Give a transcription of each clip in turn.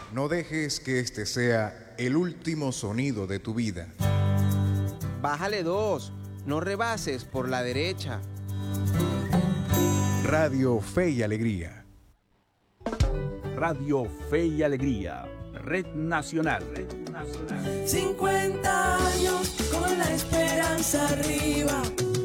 No dejes que este sea el último sonido de tu vida. Bájale 2, no rebases por la derecha. Radio Fe y Alegría. Radio Fe y Alegría, Red Nacional. 50 años con la esperanza arriba.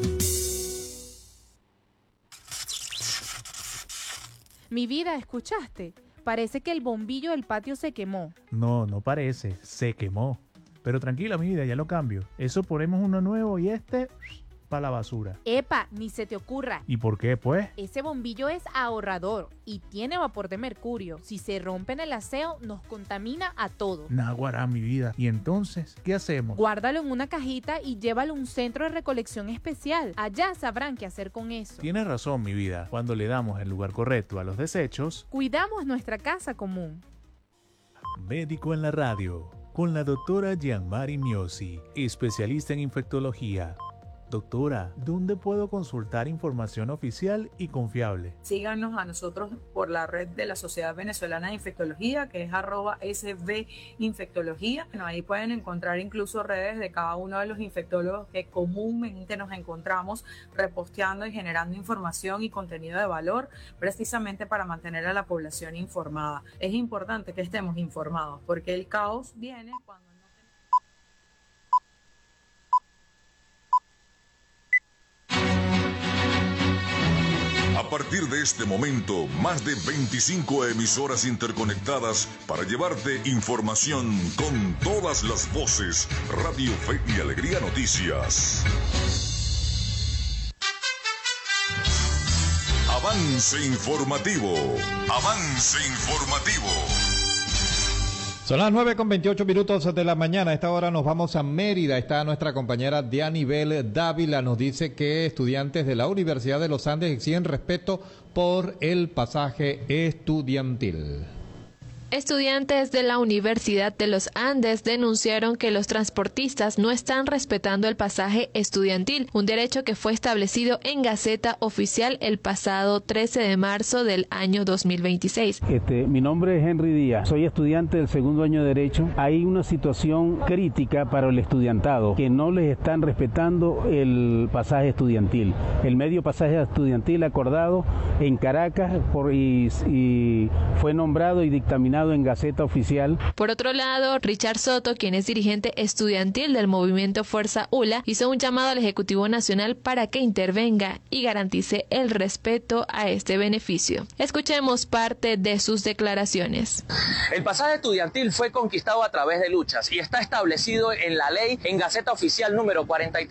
Mi vida, ¿escuchaste? Parece que el bombillo del patio se quemó. No, no parece, se quemó. Pero tranquila, mi vida, ya lo cambio. Eso ponemos uno nuevo y para la basura. Epa, ni se te ocurra. ¿Y por qué, pues? Ese bombillo es ahorrador y tiene vapor de mercurio. Si se rompe en el aseo, nos contamina a todos. Naguará, mi vida. ¿Y entonces qué hacemos? Guárdalo en una cajita y llévalo a un centro de recolección especial. Allá sabrán qué hacer con eso. Tienes razón, mi vida. Cuando le damos el lugar correcto a los desechos, cuidamos nuestra casa común. Médico en la radio, con la doctora Gianmari Miosi, especialista en infectología. Doctora, ¿dónde puedo consultar información oficial y confiable? Síganos a nosotros por la red de la Sociedad Venezolana de Infectología, que es @svinfectología. Bueno, ahí pueden encontrar incluso redes de cada uno de los infectólogos que comúnmente nos encontramos reposteando y generando información y contenido de valor precisamente para mantener a la población informada. Es importante que estemos informados porque el caos viene cuando A partir de este momento, más de 25 emisoras interconectadas para llevarte información con todas las voces. Radio Fe y Alegría Noticias. Avance informativo. Avance informativo. Son las 9:28 de la mañana. A esta hora nos vamos a Mérida. Está nuestra compañera Dianibel Dávila. Nos dice que estudiantes de la Universidad de los Andes exigen respeto por el pasaje estudiantil. Estudiantes de la Universidad de los Andes denunciaron que los transportistas no están respetando el pasaje estudiantil, un derecho que fue establecido en Gaceta Oficial el pasado 13 de marzo del año 2026. Mi nombre es Henry Díaz, soy estudiante del segundo año de Derecho. Hay una situación crítica para el estudiantado, que no les están respetando el pasaje estudiantil. El medio pasaje estudiantil acordado en Caracas y fue nombrado y dictaminado en Gaceta Oficial. Por otro lado, Richard Soto, quien es dirigente estudiantil del movimiento Fuerza ULA, hizo un llamado al Ejecutivo Nacional para que intervenga y garantice el respeto a este beneficio. Escuchemos parte de sus declaraciones. El pasaje estudiantil fue conquistado a través de luchas y está establecido en la ley en Gaceta Oficial número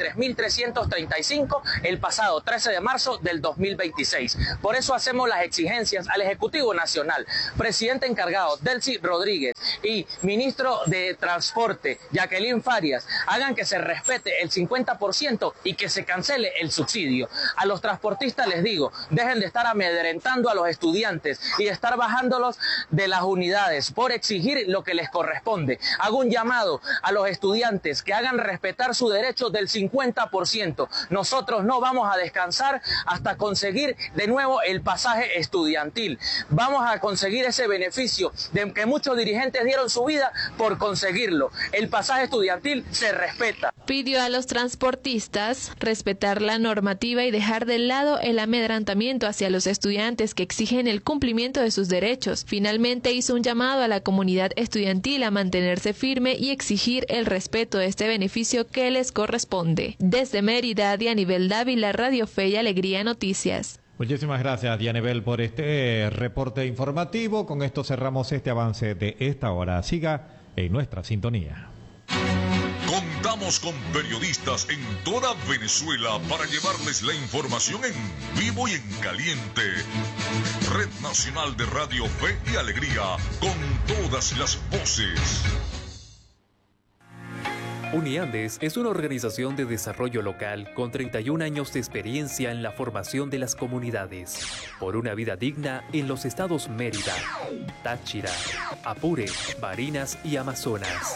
43.335 el pasado 13 de marzo del 2026. Por eso hacemos las exigencias al Ejecutivo Nacional, presidente encargado Delcy Rodríguez y ministro de Transporte Jacqueline Farias, hagan que se respete el 50% y que se cancele el subsidio. A los transportistas les digo, dejen de estar amedrentando a los estudiantes y de estar bajándolos de las unidades por exigir lo que les corresponde. Hago un llamado a los estudiantes que hagan respetar su derecho del 50%. Nosotros no vamos a descansar hasta conseguir de nuevo el pasaje estudiantil. Vamos a conseguir ese beneficio de que muchos dirigentes dieron su vida por conseguirlo. El pasaje estudiantil se respeta. Pidió a los transportistas respetar la normativa y dejar de lado el amedrentamiento hacia los estudiantes que exigen el cumplimiento de sus derechos. Finalmente hizo un llamado a la comunidad estudiantil a mantenerse firme y exigir el respeto de este beneficio que les corresponde. Desde Mérida, Dianibel Dávila, Radio Fe y Alegría Noticias. Muchísimas gracias, Dianibel, por este reporte informativo. Con esto cerramos este avance de esta hora. Siga en nuestra sintonía. Contamos con periodistas en toda Venezuela para llevarles la información en vivo y en caliente. Red Nacional de Radio Fe y Alegría, con todas las voces. Uniandes es una organización de desarrollo local con 31 años de experiencia en la formación de las comunidades por una vida digna en los estados Mérida, Táchira, Apure, Barinas y Amazonas.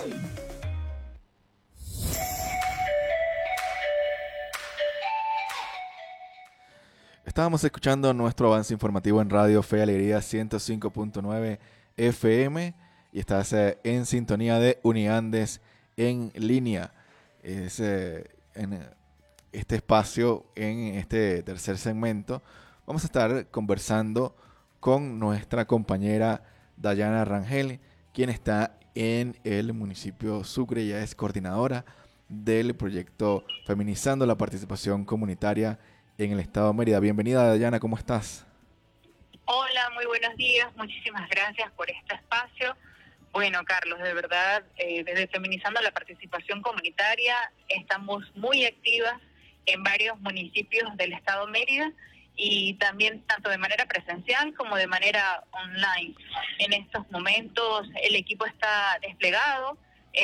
Estábamos escuchando nuestro avance informativo en Radio Fe y Alegría 105.9 FM. y estás en sintonía de Uniandes en línea. Es en este espacio, en este tercer segmento, vamos a estar conversando con nuestra compañera Dayana Rangel, quien está en el municipio Sucre, ya es coordinadora del proyecto Feminizando la Participación Comunitaria en el Estado de Mérida. Bienvenida, Dayana, ¿cómo estás? Hola, muy buenos días, muchísimas gracias por este espacio. Bueno, Carlos, de verdad, desde Feminizando la Participación Comunitaria estamos muy activas en varios municipios del Estado de Mérida y también tanto de manera presencial como de manera online. En estos momentos el equipo está desplegado,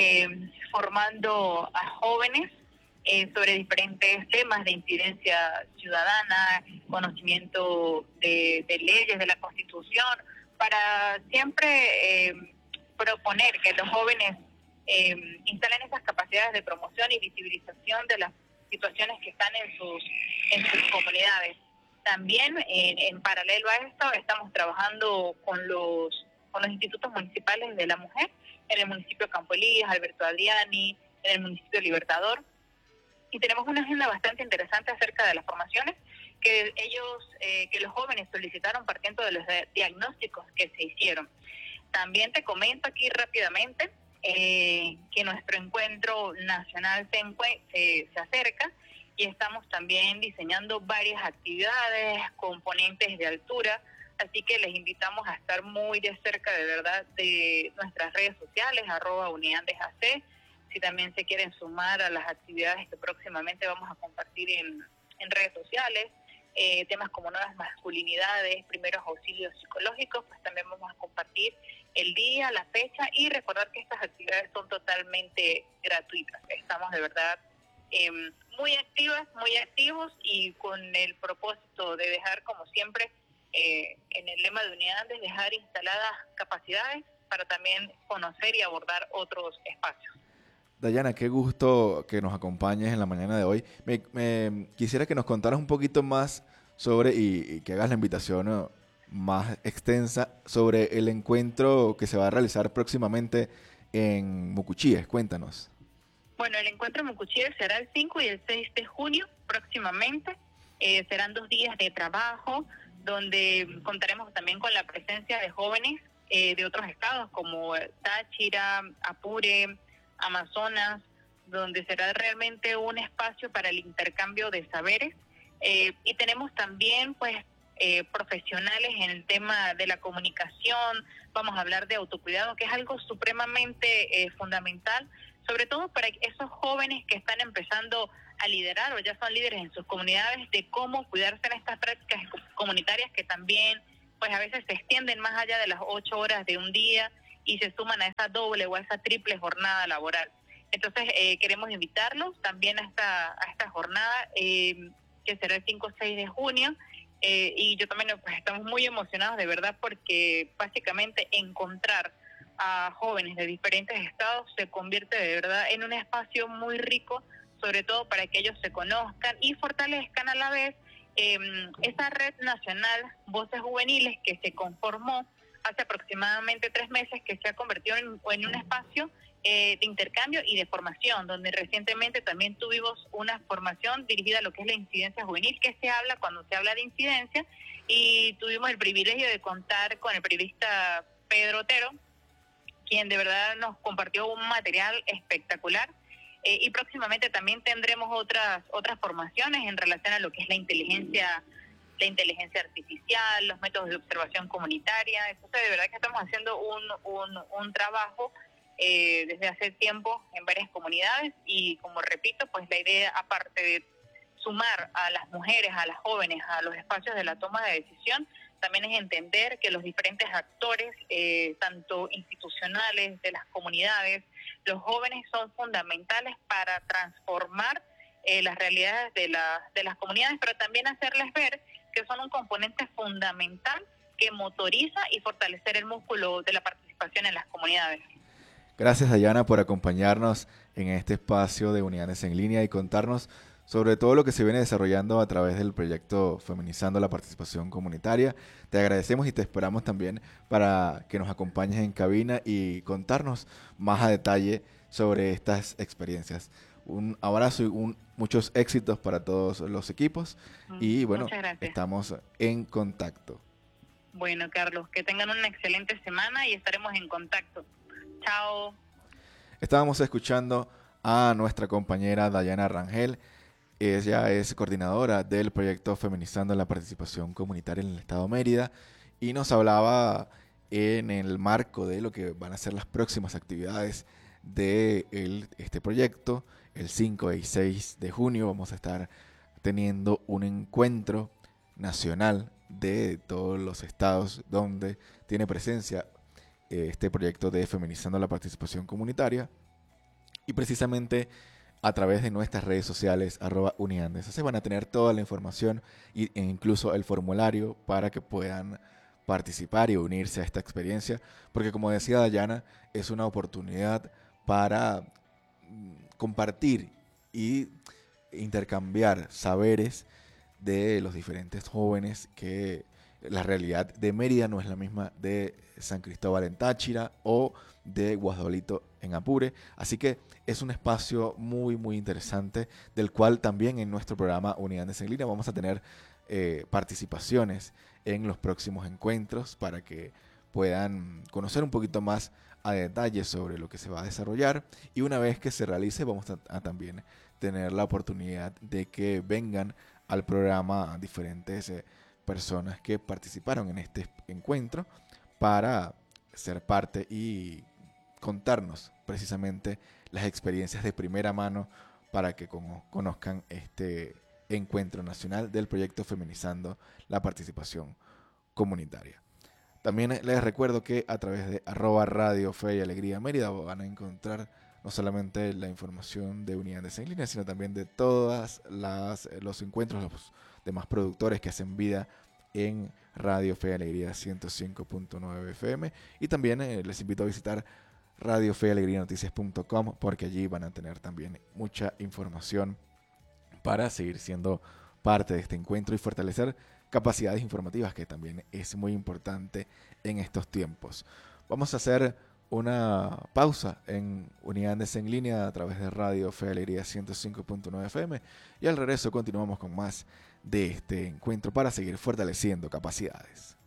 formando a jóvenes sobre diferentes temas de incidencia ciudadana, conocimiento de leyes, de la Constitución, para siempre proponer que los jóvenes instalen esas capacidades de promoción y visibilización de las situaciones que están en sus comunidades. También, en paralelo a esto, estamos trabajando con los institutos municipales de la mujer, en el municipio Campo Elías, Alberto Adriani, en el municipio Libertador, y tenemos una agenda bastante interesante acerca de las formaciones que los jóvenes solicitaron partiendo de los diagnósticos que se hicieron. También te comento aquí rápidamente que nuestro encuentro nacional se acerca y estamos también diseñando varias actividades, componentes de altura, así que les invitamos a estar muy de cerca, de verdad, de nuestras redes sociales, @UniandesAC, si también se quieren sumar a las actividades que próximamente vamos a compartir en redes sociales, temas como nuevas masculinidades, primeros auxilios psicológicos, pues también vamos a compartir el día, la fecha y recordar que estas actividades son totalmente gratuitas. Estamos de verdad muy activas, muy activos y con el propósito de dejar, como siempre, en el lema de Uniandes, dejar instaladas capacidades para también conocer y abordar otros espacios. Dayana, qué gusto que nos acompañes en la mañana de hoy. Me quisiera que nos contaras un poquito más sobre, y que hagas la invitación más extensa, sobre el encuentro que se va a realizar próximamente en Mucuchíes. Cuéntanos. Bueno, el encuentro en Mucuchíes será el 5 y el 6 de junio próximamente. Serán 2 días de trabajo donde contaremos también con la presencia de jóvenes de otros estados como Táchira, Apure, Amazonas, donde será realmente un espacio para el intercambio de saberes. Y tenemos también pues profesionales en el tema de la comunicación. Vamos a hablar de autocuidado, que es algo supremamente fundamental, sobre todo para esos jóvenes que están empezando a liderar o ya son líderes en sus comunidades, de cómo cuidarse en estas prácticas comunitarias que también pues a veces se extienden más allá de las 8 horas de un día y se suman a esa doble o a esa triple jornada laboral. Entonces queremos invitarlos también a esta jornada que será el 5 o 6 de junio y yo también pues estamos muy emocionados de verdad porque básicamente encontrar a jóvenes de diferentes estados se convierte de verdad en un espacio muy rico, sobre todo para que ellos se conozcan y fortalezcan a la vez esa red nacional Voces Juveniles que se conformó hace aproximadamente 3 meses, que se ha convertido en un espacio de intercambio y de formación, donde recientemente también tuvimos una formación dirigida a lo que es la incidencia juvenil, que se habla cuando se habla de incidencia, y tuvimos el privilegio de contar con el periodista Pedro Otero, quien de verdad nos compartió un material espectacular, y próximamente también tendremos otras formaciones en relación a lo que es la inteligencia artificial, los métodos de observación comunitaria. Entonces de verdad que estamos haciendo un trabajo desde hace tiempo en varias comunidades y como repito, pues la idea, aparte de sumar a las mujeres, a las jóvenes, a los espacios de la toma de decisión, también es entender que los diferentes actores, tanto institucionales, de las comunidades, los jóvenes son fundamentales para transformar las realidades de las comunidades, pero también hacerles ver que son un componente fundamental que motoriza y fortalecer el músculo de la participación en las comunidades. Gracias, Dayana, por acompañarnos en este espacio de Unidades en Línea y contarnos sobre todo lo que se viene desarrollando a través del proyecto Feminizando la Participación Comunitaria. Te agradecemos y te esperamos también para que nos acompañes en cabina y contarnos más a detalle sobre estas experiencias. Un abrazo y muchos éxitos para todos los equipos y bueno, estamos en contacto. Bueno, Carlos, que tengan una excelente semana y estaremos en contacto. Chao. Estábamos escuchando a nuestra compañera Dayana Rangel. Ella es coordinadora del proyecto Feminizando la Participación Comunitaria en el Estado de Mérida y nos hablaba en el marco de lo que van a ser las próximas actividades de este proyecto. El 5 y 6 de junio vamos a estar teniendo un encuentro nacional de todos los estados donde tiene presencia este proyecto de Feminizando la Participación Comunitaria, y precisamente a través de nuestras redes sociales @uniandes. Se van a tener toda la información e incluso el formulario para que puedan participar y unirse a esta experiencia, porque como decía Dayana, es una oportunidad para compartir y intercambiar saberes de los diferentes jóvenes, que la realidad de Mérida no es la misma de San Cristóbal en Táchira o de Guasdualito en Apure. Así que es un espacio muy muy interesante, del cual también en nuestro programa Unidades en Línea vamos a tener participaciones en los próximos encuentros para que puedan conocer un poquito más a detalle sobre lo que se va a desarrollar, y una vez que se realice vamos a también tener la oportunidad de que vengan al programa diferentes personas que participaron en este encuentro para ser parte y contarnos precisamente las experiencias de primera mano para que conozcan este encuentro nacional del proyecto Feminizando la Participación Comunitaria. También les recuerdo que a través de @Radio Fe y Alegría Mérida van a encontrar no solamente la información de Unidades en Línea, sino también de todos los encuentros, los demás productores que hacen vida en Radio Fe y Alegría 105.9 FM. Y también les invito a visitar radiofealegrianoticias.com, porque allí van a tener también mucha información para seguir siendo parte de este encuentro y fortalecer capacidades informativas, que también es muy importante en estos tiempos. Vamos a hacer una pausa en Unidades en Línea a través de Radio Fe y Alegría 105.9 FM, y al regreso continuamos con más de este encuentro para seguir fortaleciendo capacidades.